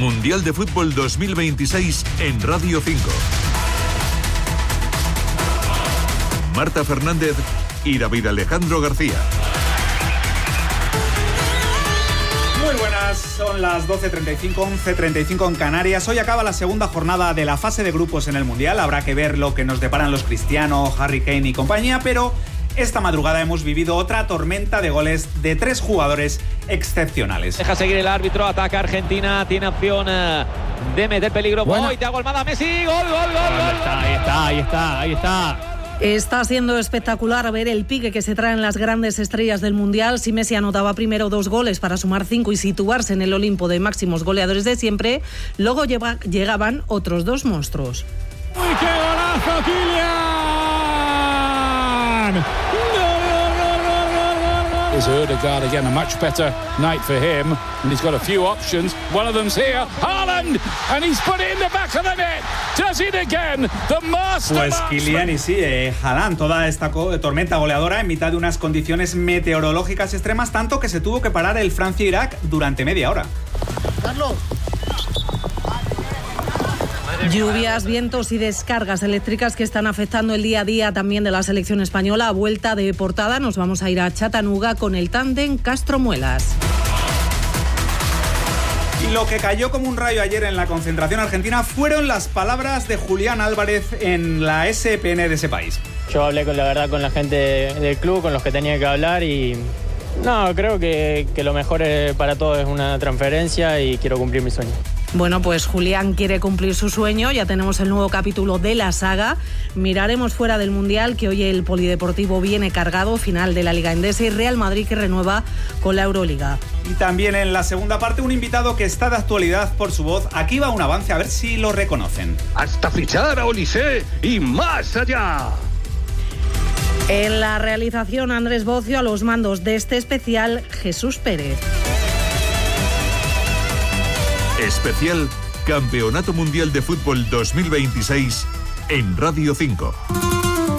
Mundial de Fútbol 2026 en Radio 5. Marta Fernández y David Alejandro García. Muy buenas, son las 12:35, 11:35 en Canarias. Hoy acaba la segunda jornada de la fase de grupos en el Mundial. Habrá que ver lo que nos deparan los Cristiano, Harry Kane y compañía, pero esta madrugada hemos vivido otra tormenta de goles de 3 jugadores excepcionales. Deja seguir el árbitro, ataca Argentina, tiene opción de meter peligro. Bueno. ¡Gol! Thiago Almada, Messi, gol. Ahí está. Está siendo espectacular ver el pique que se traen las grandes estrellas del Mundial. Si Messi anotaba primero 2 goles para sumar 5 y situarse en el Olimpo de máximos goleadores de siempre, luego llegaban otros 2 monstruos. ¡Uy, qué golazo, Kylian! Is Ødegaard again, a much better night for him, and he's got a few options. One of them's here, Haaland, and he's put it in the back of the net. Does it again, the master. Pues Kylian y sí, Haaland, toda esta tormenta goleadora en mitad de unas condiciones meteorológicas extremas, tanto que se tuvo que parar el Francia-Irak durante media hora. Carlos. Lluvias, vientos y descargas eléctricas que están afectando el día a día también de la selección española. A vuelta de portada nos vamos a ir a Chattanooga con el tándem Castro-Muelas. Y lo que cayó como un rayo ayer en la concentración argentina fueron las palabras de Julián Álvarez en la SPN de ese país. Yo hablé con la gente del club, con los que tenía que hablar y no, creo que lo mejor para todos es una transferencia y quiero cumplir mi sueño. Bueno, pues Julián quiere cumplir su sueño, ya tenemos el nuevo capítulo de la saga. Miraremos fuera del Mundial, que hoy el polideportivo viene cargado, final de la Liga Endesa y Real Madrid que renueva con la Euroliga. Y también en la segunda parte un invitado que está de actualidad por su voz. Aquí va un avance, a ver si lo reconocen. Hasta fichar a Olise y más allá. En la realización Andrés Bocio, a los mandos de este especial Jesús Pérez. Especial Campeonato Mundial de Fútbol 2026 en Radio 5.